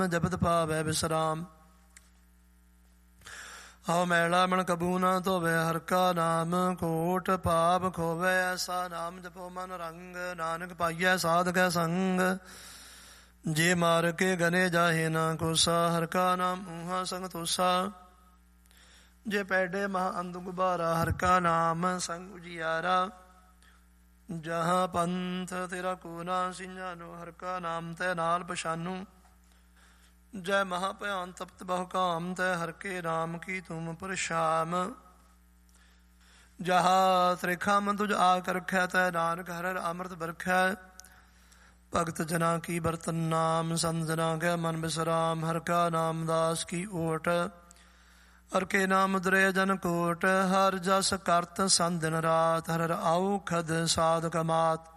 ਜਪਤ ਪਾਵੈ ਬਿਸਰਾਮ। ਹਉ ਮੈਲਾ ਮਨ ਕਬੂ ਨਾ ਧੋਵੈ, ਹਰਿ ਕਾ ਨਾਮ ਕੋਟ ਪਾਪ ਖੋਵੈ। ਐਸਾ ਨਾਮ ਜਪੋ ਮਨ ਰੰਗ, ਨਾਨਕ ਪਾਈਐ ਸਾਧ ਕੈ ਸੰਗ। ਜੇ ਮਾਰ ਕੇ ਗਨੇ ਜਾਹੇ ਨਾ ਕੋਸਾ, ਹਰਿ ਕਾ ਨਾਮ ਊਹਾ ਸੰਗ ਤੋਸਾ। ਜੇ ਪੈਡੇ ਮਹਾ ਅੰਧ ਗੁਬਾਰਾ, ਹਰਿ ਕਾ ਨਾਮ ਸੰਗ ਉਜਿਆਰਾ। ਜਹਾਂ ਪੰਥ ਤੇਰਾ ਕੋ ਨਾ ਸਿੰਜਾਨੋ, ਹਰਿ ਕਾ ਨਾਮ ਤੈ ਨਾਲ ਪਛਾਨੂ। ਜੈ ਮਹਾ ਭਿਆਨ ਤਪਤ ਬਹੁ ਕਾਮ, ਤੈ ਹਰਿ ਕੇ ਨਾਮ ਕੀ ਤੁਮ ਪਰਛਾਮ। ਜਹਾ ਤ੍ਰਿਖਾ ਮਨ ਤੁਝ ਆਕ ਰਖੈ, ਤੈ ਨਾਨਕ ਹਰਿ ਹਰਿ ਅੰਮ੍ਰਿਤ ਬਰਖੈ। ਭਗਤ ਜਨਾ ਕੀ ਬਰਤਨ ਨਾਮ, ਸੰਤ ਜਨਾ ਕੈ ਮਨ ਬਿਸਰਾਮ। ਹਰਿ ਕਾ ਨਾਮ ਦਾਸ ਕੀ ਓਟ, ਹਰਿ ਕੇ ਨਾਮ ਉਦਰੇ ਜਨ ਕੋਟ। ਹਰਿ ਜਸ ਕਰਤ ਸੰਤ ਦਿਨ ਰਾਤ, ਹਰਿ ਹਰਿ ਆਉਖਦ ਸਾਧ ਕਮਾਤ।